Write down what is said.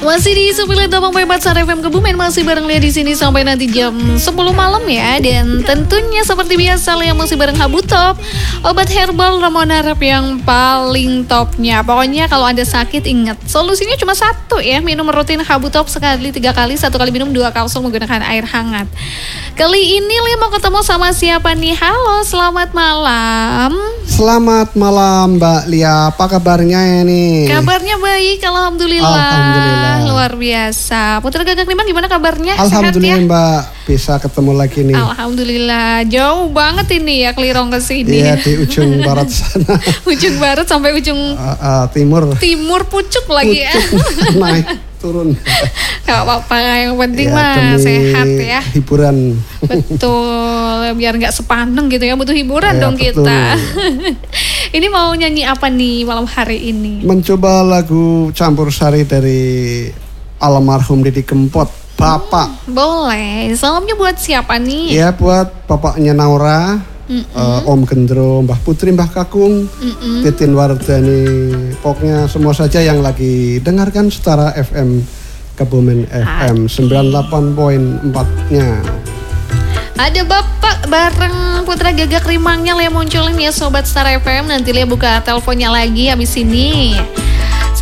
Masih di 98.4 Star FM Kebumen, masih bareng Lia di sini sampai nanti jam 10 malam ya. Dan tentunya seperti biasa Lia masih bareng Habu Top, obat herbal Ramona Rep yang paling topnya. Pokoknya kalau Anda sakit ingat, solusinya cuma satu ya, minum rutin Habu Top sekali 3 kali, 1 kali minum 2 kapsul menggunakan air hangat. Kali ini Lia mau ketemu sama siapa nih? Halo, selamat malam. Selamat malam Mbak Lia, apa kabarnya ini? Kabarnya baik, alhamdulillah. Alhamdulillah. Luar biasa. Putra Gagak Limang gimana kabarnya? Alhamdulillah sehat ya? Mbak, bisa ketemu lagi nih. Alhamdulillah, jauh banget ini ya Kelirong ke sini. Iya, di ujung barat sana. Ujung barat sampai ujung timur. Timur pucuk lagi ya. Naik turun. Gak apa-apa, yang penting Ya, mah demi sehat ya. hiburan. Betul, biar gak sepaneng gitu ya, butuh hiburan Ya, dong betul. kita. Ini mau nyanyi apa nih malam hari ini? Mencoba lagu campur sari dari almarhum Didi Kempot, Bapak. Boleh, salamnya buat siapa nih? Ya, buat bapaknya Naura, Om Gendro, Mbah Putri, Mbah Kakung, Titin Wardani, pokoknya semua saja yang lagi dengarkan Setara FM Kebumen FM 98.4-nya. Ada Bapak bareng Putra Gagak Rimangnya Lia munculin ya Sobat Star FM. Nanti Lia buka teleponnya lagi habis ini.